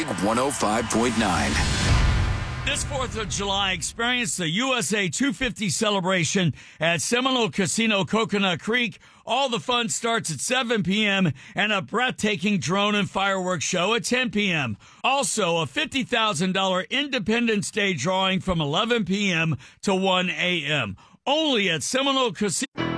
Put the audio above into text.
Big 105.9. This 4th of July, experience the USA 250 celebration at Seminole Casino Coconut Creek. All the fun starts at 7 p.m. and a breathtaking drone and fireworks show at 10 p.m. Also, a $50,000 Independence Day drawing from 11 p.m. to 1 a.m. Only at Seminole Casino.